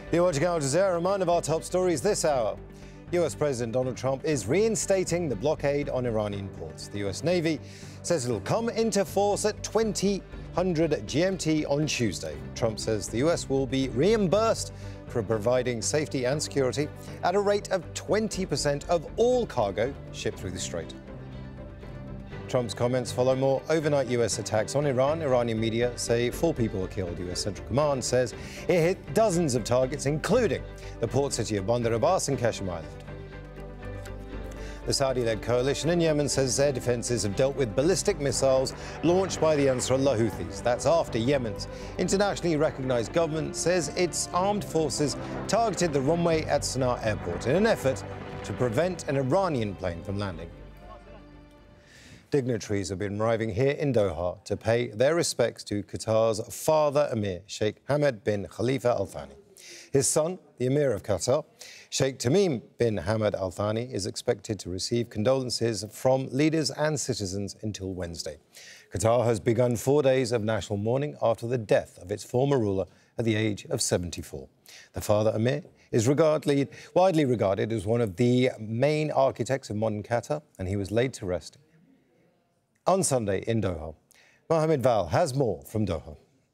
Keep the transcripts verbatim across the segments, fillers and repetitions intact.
You're watching Al Jazeera. A reminder of our top stories this hour. U S President Donald Trump is reinstating the blockade on Iranian ports. The U S Navy says it'll come into force at twenty hundred G M T on Tuesday. Trump says the U S will be reimbursed for providing safety and security at a rate of twenty percent of all cargo shipped through the strait. Trump's comments follow more overnight U S attacks on Iran. Iranian media say four people were killed. U S Central Command says it hit dozens of targets, including the port city of Bandar Abbas and Qashm Island. The Saudi-led coalition in Yemen says air defences have dealt with ballistic missiles launched by the Ansarullah Houthis. That's after Yemen's internationally recognised government says its armed forces targeted the runway at Sana'a airport in an effort to prevent an Iranian plane from landing. Dignitaries have been arriving here in Doha to pay their respects to Qatar's father Emir, Sheikh Hamad bin Khalifa Al Thani. His son, the Emir of Qatar, Sheikh Tamim bin Hamad Al Thani, is expected to receive condolences from leaders and citizens until Wednesday. Qatar has begun four days of national mourning after the death of its former ruler at the age of seventy-four. The father Emir is regarded, widely regarded as one of the main architects of modern Qatar, and he was laid to rest on Sunday in Doha. Mohammed Val has more from Doha.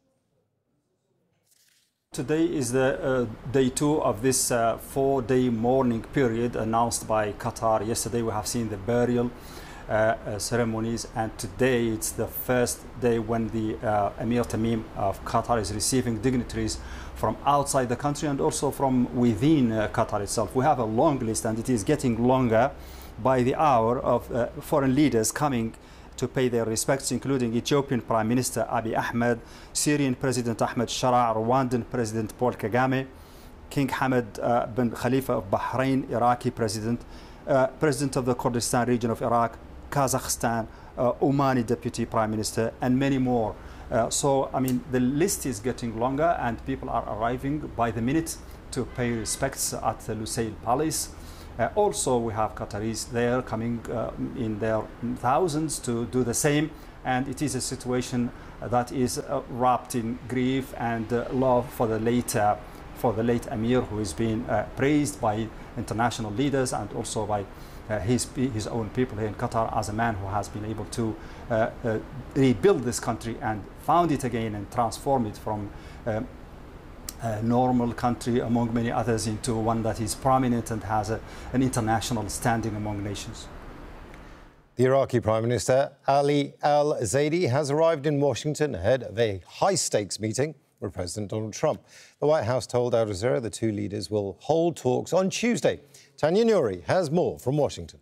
Today is the uh, day two of this uh, four-day mourning period announced by Qatar. Yesterday we have seen the burial uh, uh, ceremonies, and today it's the first day when the uh, Emir Tamim of Qatar is receiving dignitaries from outside the country and also from within uh, Qatar itself. We have a long list, and it is getting longer by the hour, of uh, foreign leaders coming to pay their respects, including Ethiopian Prime Minister Abiy Ahmed, Syrian President Ahmed Shara, Rwandan President Paul Kagame, King Hamad uh, bin Khalifa of Bahrain, Iraqi President, uh, President of the Kurdistan region of Iraq, Kazakhstan, uh, Omani Deputy Prime Minister, and many more. Uh, so, I mean, the list is getting longer, and people are arriving by the minute to pay respects at the Lusail Palace. Uh, also, we have Qataris there coming uh, in their thousands to do the same, and it is a situation that is uh, wrapped in grief and uh, love for the late, uh, for the late Emir, who is being uh, praised by international leaders and also by uh, his his own people here in Qatar as a man who has been able to uh, uh, rebuild this country and found it again and transform it from Uh, a normal country among many others into one that is prominent and has a, an international standing among nations. The Iraqi Prime Minister Ali al-Zaidi has arrived in Washington ahead of a high-stakes meeting with President Donald Trump. The White House told Al Jazeera the two leaders will hold talks on Tuesday. Tanya Nouri has more from Washington.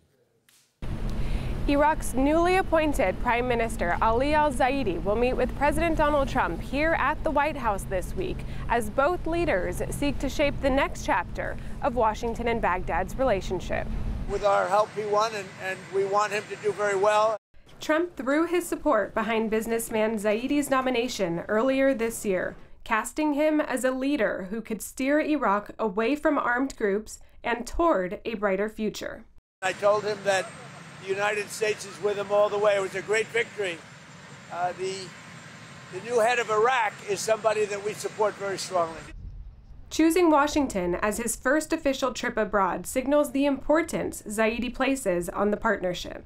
Iraq's newly appointed Prime Minister Ali al-Zaidi will meet with President Donald Trump here at the White House this week as both leaders seek to shape the next chapter of Washington and Baghdad's relationship. With our help, he won, and, and we want him to do very well. Trump threw his support behind businessman Zaidi's nomination earlier this year, casting him as a leader who could steer Iraq away from armed groups and toward a brighter future. I told him that the United States is with him all the way. It was a great victory. Uh, the, the new head of Iraq is somebody that we support very strongly. Choosing Washington as his first official trip abroad signals the importance Zaidi places on the partnership.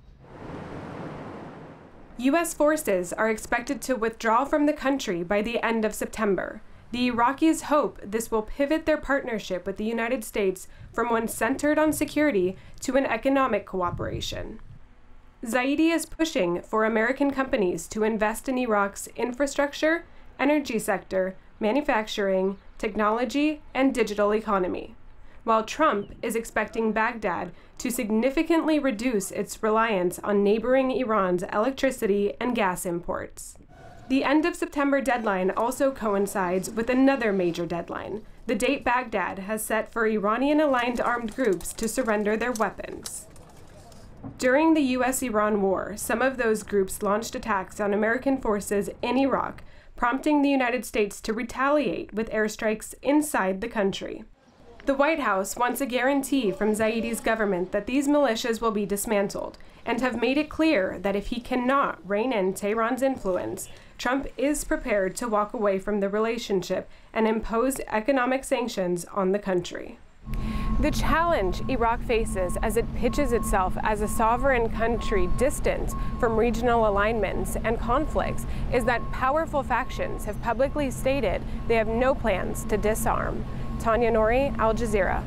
U S forces are expected to withdraw from the country by the end of September. The Iraqis hope this will pivot their partnership with the United States from one centered on security to an economic cooperation. Zaidi is pushing for American companies to invest in Iraq's infrastructure, energy sector, manufacturing, technology, and digital economy, while Trump is expecting Baghdad to significantly reduce its reliance on neighboring Iran's electricity and gas imports. The end of September deadline also coincides with another major deadline, the date Baghdad has set for Iranian-aligned armed groups to surrender their weapons. During the U S Iran war, some of those groups launched attacks on American forces in Iraq, prompting the United States to retaliate with airstrikes inside the country. The White House wants a guarantee from Zaidi's government that these militias will be dismantled, and have made it clear that if he cannot rein in Tehran's influence, Trump is prepared to walk away from the relationship and impose economic sanctions on the country. The challenge Iraq faces as it pitches itself as a sovereign country distant from regional alignments and conflicts is that powerful factions have publicly stated they have no plans to disarm. Tanya Nouri, Al Jazeera.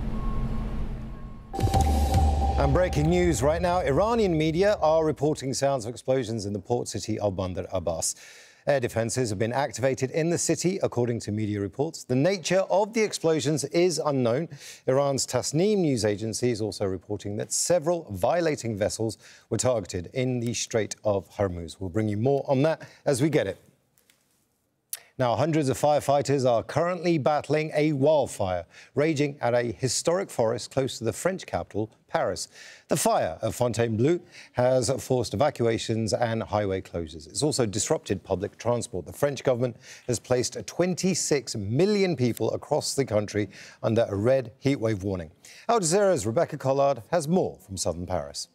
And breaking news right now, Iranian media are reporting sounds of explosions in the port city of Bandar Abbas. Air defences have been activated in the city, according to media reports. The nature of the explosions is unknown. Iran's Tasnim news agency is also reporting that several violating vessels were targeted in the Strait of Hormuz. We'll bring you more on that as we get it. Now, hundreds of firefighters are currently battling a wildfire raging at a historic forest close to the French capital, Paris. The fire at Fontainebleau has forced evacuations and highway closures. It's also disrupted public transport. The French government has placed twenty-six million people across the country under a red heatwave warning. Al Jazeera's Rebecca Collard has more from southern Paris.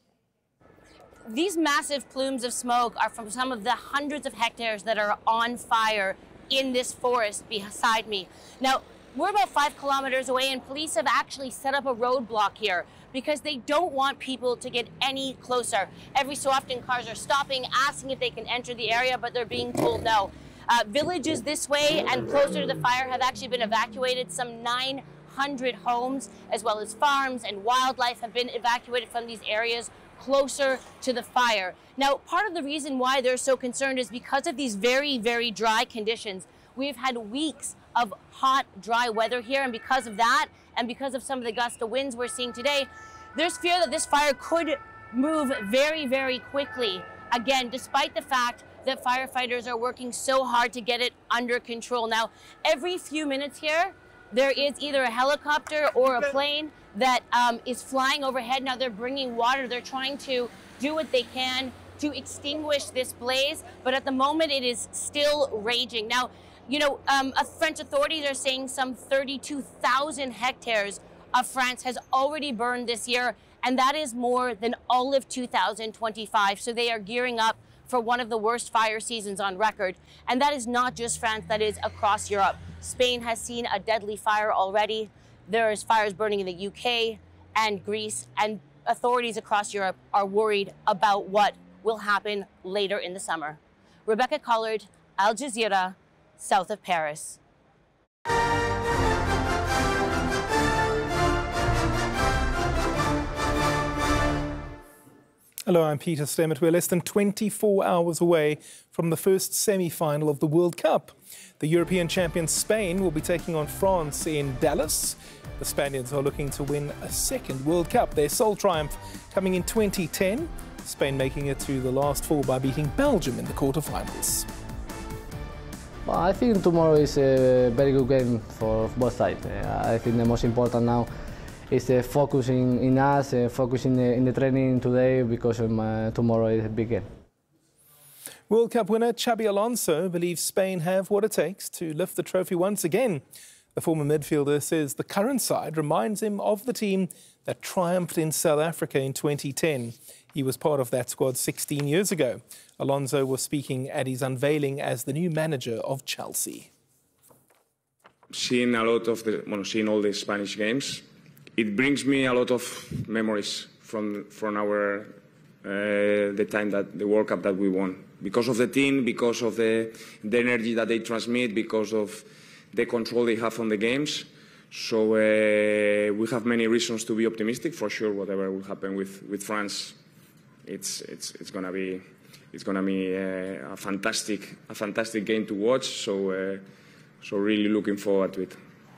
These massive plumes of smoke are from some of the hundreds of hectares that are on fire in this forest beside me. Now, we're about five kilometers away and police have actually set up a roadblock here because they don't want people to get any closer. Every so often cars are stopping, asking if they can enter the area, but they're being told no. Uh, villages this way and closer to the fire have actually been evacuated. Some nine hundred homes, as well as farms and wildlife, have been evacuated from these areas closer to the fire. Now, part of the reason why they're so concerned is because of these very, very dry conditions. We've had weeks of hot, dry weather here, and because of that, and because of some of the gust of winds we're seeing today, there's fear that this fire could move very, very quickly. Again, despite the fact that firefighters are working so hard to get it under control. Now, every few minutes here, there is either a helicopter or a plane that um, is flying overhead. Now they're bringing water. They're trying to do what they can to extinguish this blaze, but at the moment it is still raging. Now, you know, um, uh, French authorities are saying some thirty-two thousand hectares of France has already burned this year, and that is more than all of two thousand twenty-five. So they are gearing up for one of the worst fire seasons on record. And that is not just France, that is across Europe. Spain has seen a deadly fire already. There's fires burning in the U K and Greece, and authorities across Europe are worried about what will happen later in the summer. Rebecca Collard, Al Jazeera, south of Paris. Hello, I'm Peter Stemmet. We're less than twenty-four hours away from the first semi-final of the World Cup. The European champion Spain will be taking on France in Dallas. The Spaniards are looking to win a second World Cup, their sole triumph coming in twenty ten. Spain making it to the last four by beating Belgium in the quarterfinals. Well, I think tomorrow is a very good game for both sides. Uh, I think the most important now is uh, focusing in us, uh, focusing in, in the training today, because um, uh, tomorrow is a big game. World Cup winner Xabi Alonso believes Spain have what it takes to lift the trophy once again. The former midfielder says the current side reminds him of the team that triumphed in South Africa in twenty ten. He was part of that squad sixteen years ago. Alonso was speaking at his unveiling as the new manager of Chelsea. Seeing a lot of the, well, seeing all the Spanish games, it brings me a lot of memories from from our uh, the time that the World Cup that we won, because of the team, because of the the energy that they transmit, because of the control they have on the games. So uh, we have many reasons to be optimistic. For sure, whatever will happen with, with France, it's it's it's gonna be it's gonna be uh, a fantastic a fantastic game to watch. So uh, so really looking forward to it.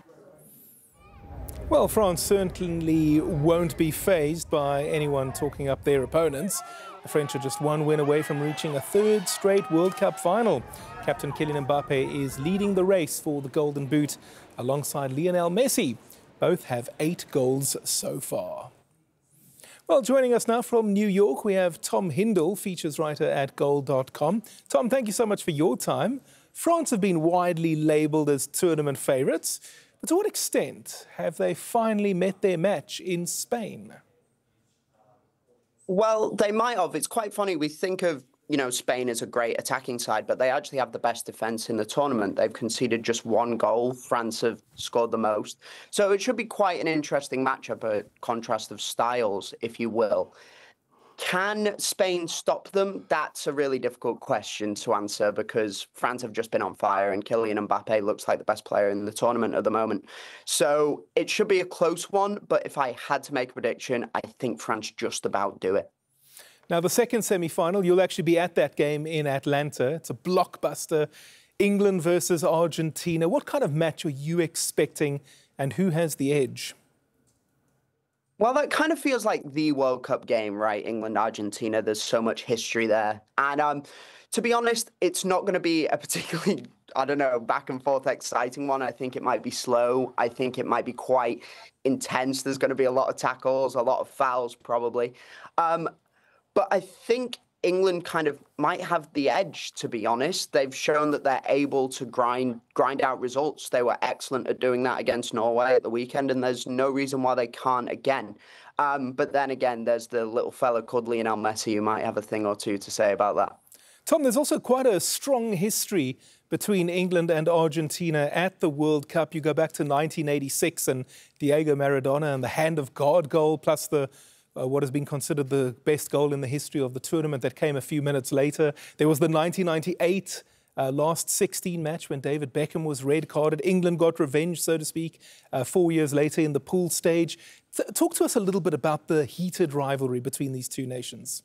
Well, France certainly won't be fazed by anyone talking up their opponents. The French are just one win away from reaching a third straight World Cup final. Captain Kylian Mbappe is leading the race for the Golden Boot alongside Lionel Messi. Both have eight goals so far. Well, joining us now from New York, we have Tom Hindle, features writer at goal dot com. Tom, thank you so much for your time. France have been widely labelled as tournament favourites, but to what extent have they finally met their match in Spain? Well, they might have. It's quite funny. We think of you know, Spain is a great attacking side, but they actually have the best defense in the tournament. They've conceded just one goal. France have scored the most. So it should be quite an interesting matchup, a contrast of styles, if you will. Can Spain stop them? That's a really difficult question to answer because France have just been on fire and Kylian Mbappe looks like the best player in the tournament at the moment. So it should be a close one, but if I had to make a prediction, I think France just about do it. Now, the second semi-final, you'll actually be at that game in Atlanta. It's a blockbuster, England versus Argentina. What kind of match are you expecting and who has the edge? Well, that kind of feels like the World Cup game, right? England, Argentina, there's so much history there. And um, to be honest, it's not going to be a particularly, I don't know, back and forth exciting one. I think it might be slow. I think it might be quite intense. There's going to be a lot of tackles, a lot of fouls probably. Um, but I think England kind of might have the edge, to be honest. They've shown that they're able to grind grind out results. They were excellent at doing that against Norway at the weekend, and there's no reason why they can't again. Um, but then again, there's the little fella called Lionel Messi who might have a thing or two to say about that. Tom, there's also quite a strong history between England and Argentina at the World Cup. You go back to nineteen eighty-six and Diego Maradona and the Hand of God goal, plus the Uh, what has been considered the best goal in the history of the tournament that came a few minutes later. There was the nineteen ninety-eight uh, last sixteen match when David Beckham was red-carded. England got revenge, so to speak, uh, four years later in the pool stage. Th- talk to us a little bit about the heated rivalry between these two nations.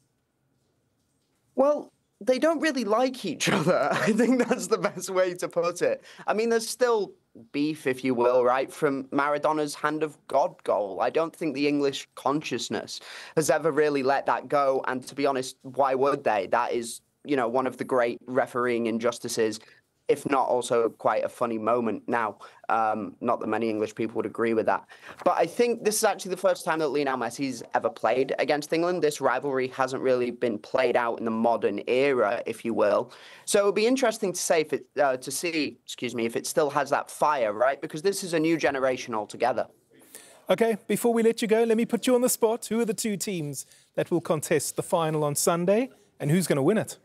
Well, they don't really like each other. I think that's the best way to put it. I mean, there's still beef, if you will, right, from Maradona's Hand of God goal. I don't think the English consciousness has ever really let that go. And to be honest, why would they? That is, you know, one of the great refereeing injustices, if not also quite a funny moment now. Um, not that many English people would agree with that. But I think this is actually the first time that Lionel Messi's ever played against England. This rivalry hasn't really been played out in the modern era, if you will. So it'll be interesting to say if it, uh, to see, excuse me, if it still has that fire, right? Because this is a new generation altogether. OK, before we let you go, let me put you on the spot. Who are the two teams that will contest the final on Sunday and who's going to win it?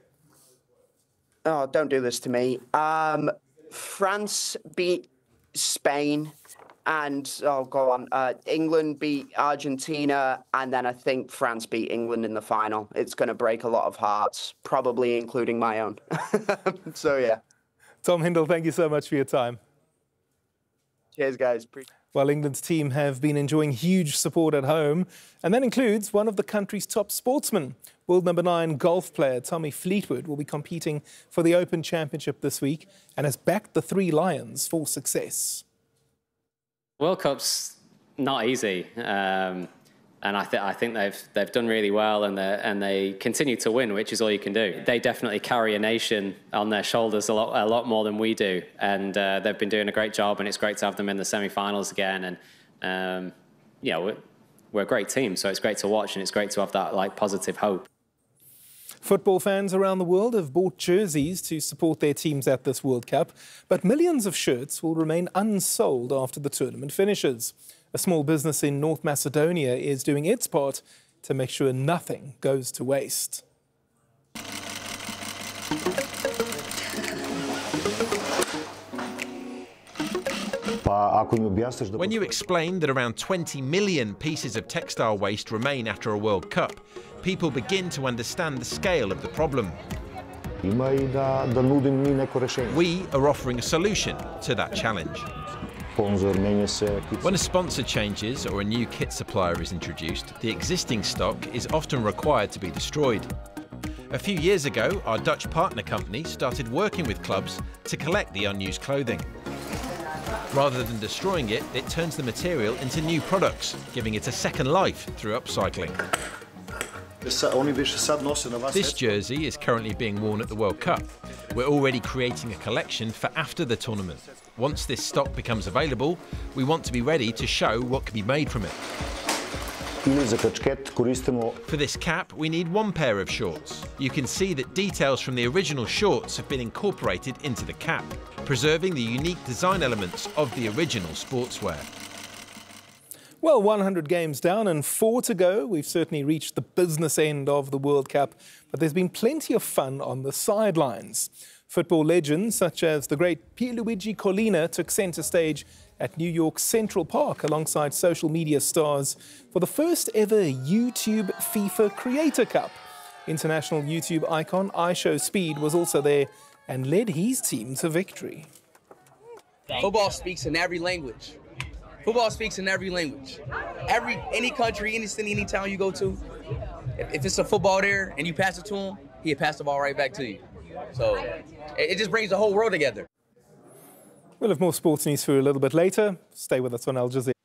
Oh, don't do this to me. Um, France beat Spain and, oh, go on, uh, England beat Argentina, and then I think France beat England in the final. It's going to break a lot of hearts, probably including my own. So, yeah. Tom Hindle, thank you so much for your time. Cheers, guys. Pre- Well, England's team have been enjoying huge support at home, and that includes one of the country's top sportsmen. World number nine golf player Tommy Fleetwood will be competing for the Open Championship this week and has backed the Three Lions for success. World Cup's not easy, um, and I, th I think they've they've done really well, and they and they continue to win, which is all you can do. They definitely carry a nation on their shoulders a lot a lot more than we do, and uh, they've been doing a great job. And it's great to have them in the semi-finals again. And um, yeah, we're, we're a great team, so it's great to watch, and it's great to have that like positive hope. Football fans around the world have bought jerseys to support their teams at this World Cup, but millions of shirts will remain unsold after the tournament finishes. A small business in North Macedonia is doing its part to make sure nothing goes to waste. When you explain that around twenty million pieces of textile waste remain after a World Cup, people begin to understand the scale of the problem. We are offering a solution to that challenge. When a sponsor changes or a new kit supplier is introduced, the existing stock is often required to be destroyed. A few years ago, our Dutch partner company started working with clubs to collect the unused clothing. Rather than destroying it, it turns the material into new products, giving it a second life through upcycling. This jersey is currently being worn at the World Cup. We're already creating a collection for after the tournament. Once this stock becomes available, we want to be ready to show what can be made from it. For this cap, we need one pair of shorts. You can see that details from the original shorts have been incorporated into the cap, preserving the unique design elements of the original sportswear. Well, one hundred games down and four to go. We've certainly reached the business end of the World Cup, but there's been plenty of fun on the sidelines. Football legends such as the great Pierluigi Collina took centre stage at New York's Central Park alongside social media stars for the first ever YouTube FIFA Creator Cup. International YouTube icon IShowSpeed was also there and led his team to victory. Football speaks in every language. Football speaks in every language. Every any country, any city, any town you go to, if, if it's a football there and you pass it to him, he'll pass the ball right back to you. So it, it just brings the whole world together. We'll have more sports news for you a little bit later. Stay with us on Al Jazeera.